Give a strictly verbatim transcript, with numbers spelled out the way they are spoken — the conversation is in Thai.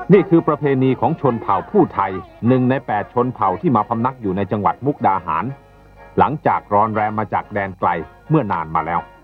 นี่คือประเพณีของชนเผ่าผู้ไทยหนึ่งในแปดชนเผ่าที่มาพำนักอยู่ในจังหวัดมุกดาหารหลังจากรอนแรมมาจากแดนไกลเมื่อนานมาแล้ว